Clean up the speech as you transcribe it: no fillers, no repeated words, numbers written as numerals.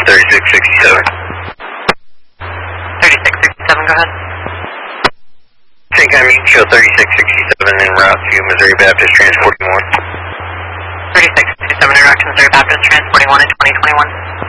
3667. 3667, go ahead. Think I mean show 3667 en route to Missouri Baptist transporting 1. 3667 en route to Missouri Baptist transporting 1 in 2021.